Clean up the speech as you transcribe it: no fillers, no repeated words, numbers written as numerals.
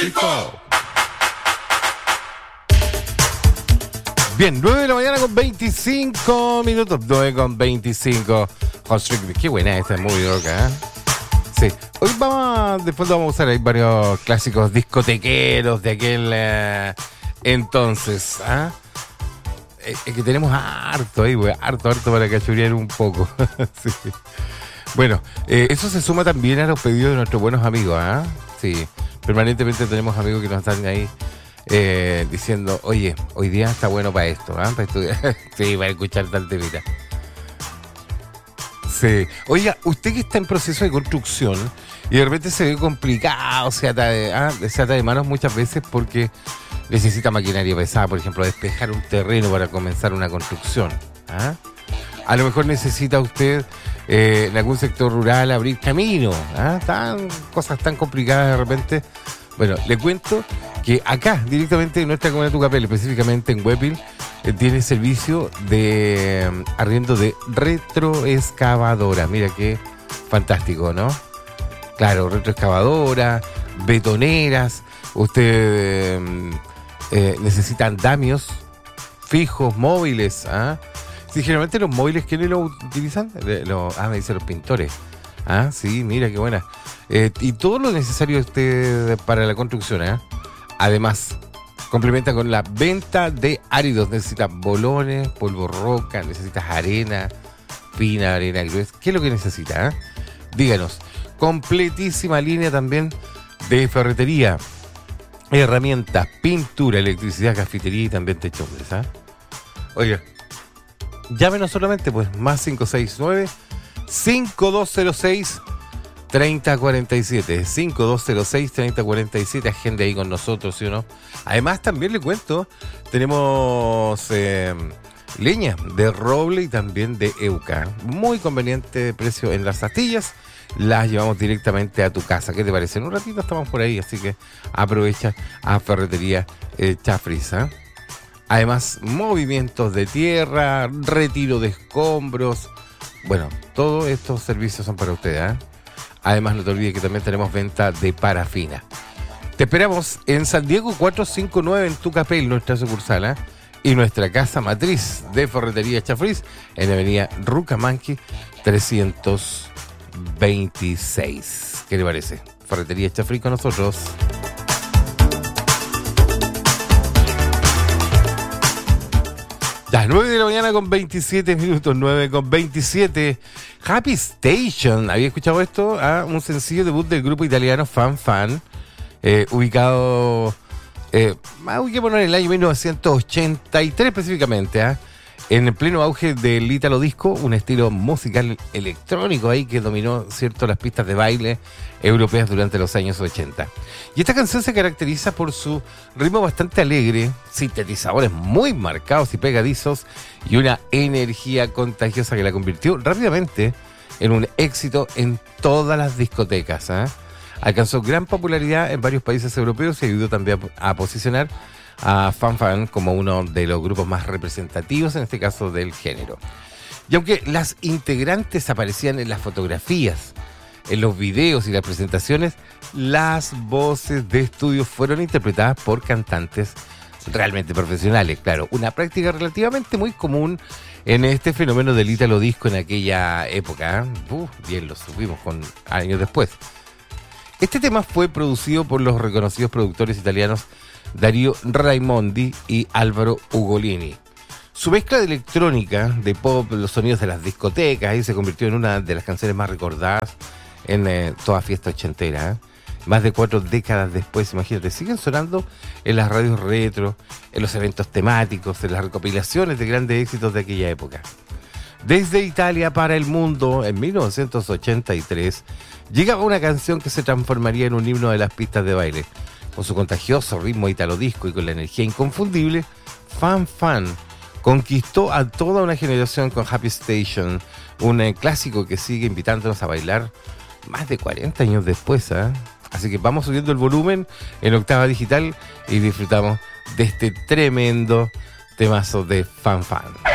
Rico. Bien, 9 de la mañana con 25 minutos. 9 con 25. Qué buena esta, es muy loca, ¿eh? Sí. Hoy después vamos a usar ahí varios clásicos discotequeros de aquel entonces. ¿Ah? Es que tenemos harto ahí, güey. Harto para cachurear un poco. Sí. Bueno, eso se suma también a los pedidos de nuestros buenos amigos, ¿ah? Sí. Permanentemente tenemos amigos que nos están ahí diciendo, oye, hoy día está bueno para esto, ¿ah? Para estudiar. Sí, para escuchar tal temita. Sí. Oiga, usted que está en proceso de construcción y de repente se ve complicado, se ata de manos muchas veces porque necesita maquinaria pesada, por ejemplo, despejar un terreno para comenzar una construcción. ¿Ah? A lo mejor necesita usted en algún sector rural abrir camino. ¿Ah? Cosas tan complicadas de repente. Bueno, le cuento que acá, directamente en nuestra comunidad de Tucapel, específicamente en Huepil, tiene servicio de arriendo de retroexcavadora. Mira qué fantástico, ¿no? Claro, retroexcavadora, betoneras. Usted necesita andamios fijos, móviles. ¿Ah? Sí, generalmente los móviles, ¿quiénes lo utilizan? Me dicen los pintores. Ah, sí, mira qué buena. Y todo lo necesario para la construcción, ¿eh? Además, complementa con la venta de áridos. Necesitas bolones, polvo roca, necesitas arena fina, arena gruesa. ¿Qué es lo que necesita? Díganos. Completísima línea también de ferretería, herramientas, pintura, electricidad, cafetería y también techombres. Oiga, llámenos solamente, pues, más 569-5206-3047. 5206-3047, agenda ahí con nosotros, ¿sí o no? Además, también le cuento, tenemos leña de roble y también de euca. Muy conveniente precio en las astillas. Las llevamos directamente a tu casa. ¿Qué te parece? En un ratito estamos por ahí, así que aprovecha a Ferretería Chafriz. Además, movimientos de tierra, retiro de escombros. Bueno, todos estos servicios son para ustedes, ¿eh? Además, no te olvides que también tenemos venta de parafina. Te esperamos en San Diego 459 en Tucapel, nuestra sucursal, ¿eh? Y nuestra casa matriz de Ferretería Chafriz en la avenida Rucamanqui 326. ¿Qué te parece? Ferretería Chafriz con nosotros. Las 9 de la mañana con 27 minutos, 9 con 27. Happy Station, ¿había escuchado esto? Un sencillo debut del grupo italiano Fan Fan, ubicado, hay que poner en el año 1983 específicamente, en el pleno auge del Italo Disco, un estilo musical electrónico ahí que dominó, ¿cierto?, las pistas de baile europeas durante los años 80. Y esta canción se caracteriza por su ritmo bastante alegre, sintetizadores muy marcados y pegadizos y una energía contagiosa que la convirtió rápidamente en un éxito en todas las discotecas. Alcanzó gran popularidad en varios países europeos y ayudó también a posicionar a Fan Fan como uno de los grupos más representativos, en este caso del género. Y aunque las integrantes aparecían en las fotografías, en los videos y las presentaciones, las voces de estudio fueron interpretadas por cantantes realmente profesionales. Claro, una práctica relativamente muy común en este fenómeno del Italo Disco en aquella época. Bien, lo supimos años después. Este tema fue producido por los reconocidos productores italianos Dario Raimondi y Álvaro Ugolini. Su mezcla de electrónica, de pop, los sonidos de las discotecas, y se convirtió en una de las canciones más recordadas en toda fiesta ochentera. Más de 4 décadas después, imagínate, siguen sonando en las radios retro, en los eventos temáticos, en las recopilaciones de grandes éxitos de aquella época. Desde Italia para el mundo, en 1983, llegaba una canción que se transformaría en un himno de las pistas de baile. Con su contagioso ritmo italo disco y con la energía inconfundible, Fan Fan conquistó a toda una generación con Happy Station, un clásico que sigue invitándonos a bailar más de 40 años después. Así que vamos subiendo el volumen en Octava Digital y disfrutamos de este tremendo temazo de Fan Fan.